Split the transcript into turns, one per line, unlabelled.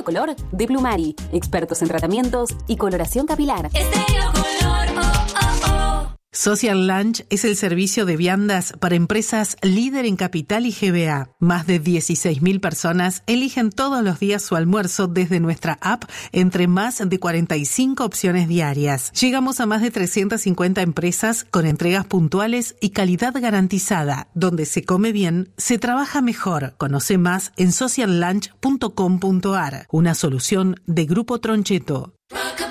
Estéreo Color de Plumari, expertos en tratamientos y coloración capilar.
Estéreo Color, oh, oh, oh.
Social Lunch es el servicio de viandas para empresas líder en Capital y GBA. Más de 16.000 personas eligen todos los días su almuerzo desde nuestra app entre más de 45 opciones diarias. Llegamos a más de 350 empresas con entregas puntuales y calidad garantizada. Donde se come bien, se trabaja mejor. Conoce más en sociallunch.com.ar. Una solución de Grupo Troncheto.